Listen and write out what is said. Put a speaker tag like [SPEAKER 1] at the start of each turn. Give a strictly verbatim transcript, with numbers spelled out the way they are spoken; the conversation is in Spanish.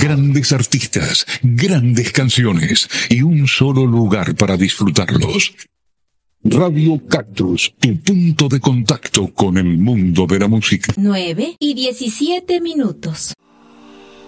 [SPEAKER 1] Grandes artistas, grandes canciones y un solo lugar para disfrutarlos. Radio Cactus, tu punto de contacto con el mundo de la música.
[SPEAKER 2] nueve y diecisiete minutos.